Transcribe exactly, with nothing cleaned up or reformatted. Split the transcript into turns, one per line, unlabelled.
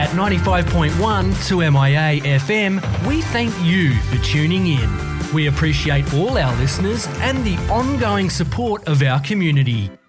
At ninety-five point one two M I A F M, we thank you for tuning in. We appreciate all our listeners and the ongoing support of our community.